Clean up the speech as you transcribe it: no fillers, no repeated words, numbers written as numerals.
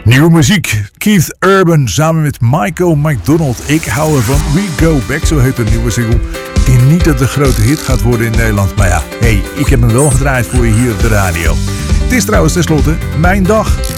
Nieuwe muziek. Keith Urban samen met Michael McDonald. Ik hou ervan. We Go Back, zo heet de nieuwe single. Ik denk niet dat het een grote hit gaat worden in Nederland. Maar ja, hey, ik heb hem wel gedraaid voor je hier op de radio. Het is trouwens tenslotte mijn dag.